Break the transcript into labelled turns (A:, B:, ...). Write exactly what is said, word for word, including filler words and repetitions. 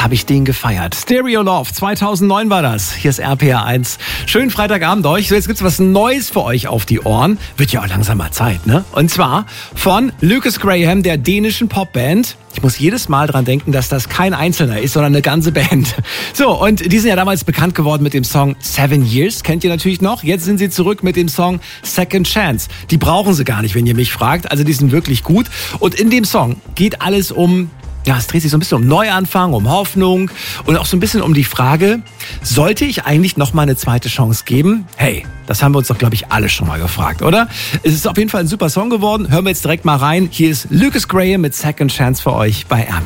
A: habe ich den gefeiert. Stereo Love, zweitausendneun war das. Hier ist R P R eins. Schönen Freitagabend euch. So, jetzt gibt's was Neues für euch auf die Ohren. Wird ja auch langsam mal Zeit, ne? Und zwar von Lukas Graham, der dänischen Popband. Ich muss jedes Mal dran denken, dass das kein Einzelner ist, sondern eine ganze Band. So, und die sind ja damals bekannt geworden mit dem Song Seven Years. Kennt ihr natürlich noch. Jetzt sind sie zurück mit dem Song Second Chance. Die brauchen sie gar nicht, wenn ihr mich fragt. Also die sind wirklich gut. Und in dem Song geht alles um... Ja, es dreht sich so ein bisschen um Neuanfang, um Hoffnung und auch so ein bisschen um die Frage, sollte ich eigentlich noch mal eine zweite Chance geben? Hey, das haben wir uns doch, glaube ich, alle schon mal gefragt, oder? Es ist auf jeden Fall ein super Song geworden. Hören wir jetzt direkt mal rein. Hier ist Lukas Graham mit Second Chance für euch bei R P R.